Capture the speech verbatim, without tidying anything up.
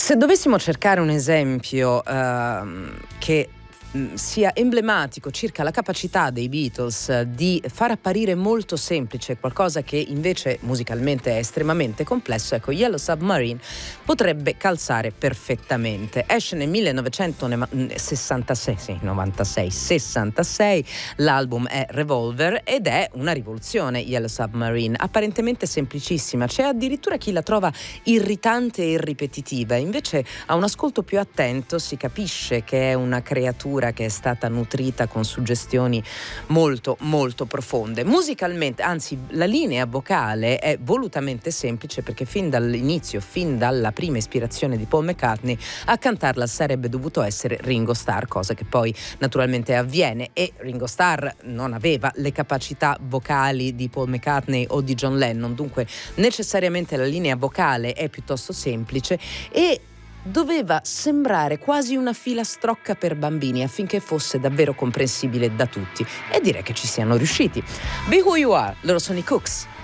Se dovessimo cercare un esempio ehm, che mh, sia emblematico circa la capacità dei Beatles di far apparire molto semplice qualcosa che invece musicalmente è estremamente complesso, ecco, Yellow Submarine potrebbe calzare perfettamente. Esce nel millenovecentosessantasei, sì, novantasei, sessantasei, l'album è Revolver ed è una rivoluzione. Yellow Submarine, apparentemente semplicissima, c'è addirittura chi la trova irritante e ripetitiva, invece a un ascolto più attento si capisce che è una creatura che è stata nutrita con suggestioni molto molto profonde. Musicalmente, anzi, la linea vocale è volutamente semplice, perché fin dall'inizio, fin dalla prima ispirazione di Paul McCartney, a cantarla sarebbe dovuto essere Ringo Starr, cosa che poi naturalmente avviene, e Ringo Starr non aveva le capacità vocali di Paul McCartney o di John Lennon, dunque necessariamente la linea vocale è piuttosto semplice e doveva sembrare quasi una filastrocca per bambini affinché fosse davvero comprensibile da tutti, e direi che ci siano riusciti. Be Who You Are, loro sono i Cooks.